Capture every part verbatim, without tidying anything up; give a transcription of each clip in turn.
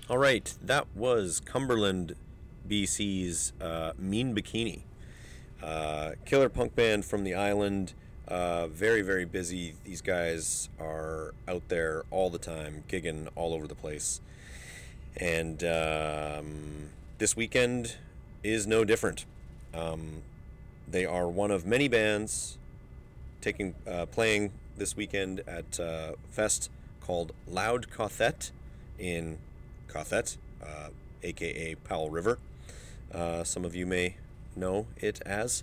All right, that was Cumberland, B C's uh, Mean Bikini. Uh, killer punk band from the island. Uh, very, very busy. These guys are out there all the time, gigging all over the place. And um, this weekend is no different. Um, they are one of many bands taking uh, playing this weekend at uh, fest called Loud Cothet in Cothet, uh, aka Powell River. Uh, some of you may know it as.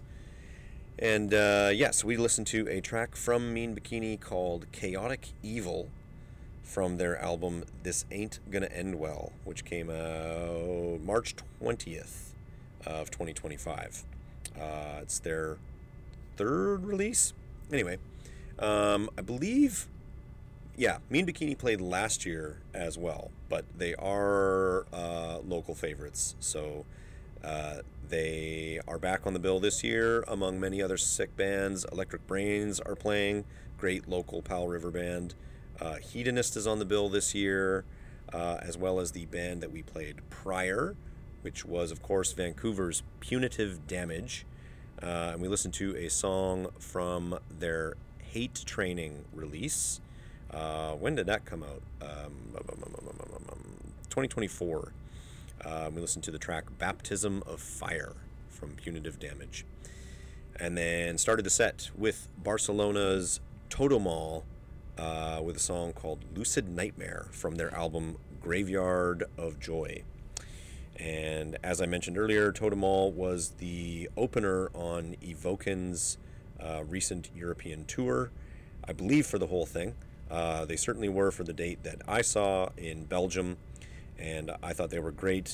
And uh, yes, we listened to a track from Mean Bikini called Chaotic Evil from their album This Ain't Gonna End Well, which came out March twentieth of twenty twenty-five. Uh, it's their third release. Anyway, um, I believe, yeah, Mean Bikini played last year as well, but they are uh, local favorites, so uh, they are back on the bill this year among many other sick bands. Electric Brains are playing, great local Powell River band. Uh, Hedonist is on the bill this year, uh, as well as the band that we played prior, which was, of course, Vancouver's Punitive Damage. Uh, and we listened to a song from their Hate Training release. Uh, when did that come out? Um, twenty twenty-four. Uh, we listened to the track Baptism of Fire from Punitive Damage. And then started the set with Barcelona's Totemall uh, with a song called Lucid Nightmare from their album Graveyard of Joy. And as I mentioned earlier, Totemall was the opener on Evoken's uh, recent European tour, I believe for the whole thing. Uh, they certainly were for the date that I saw in Belgium, and I thought they were great.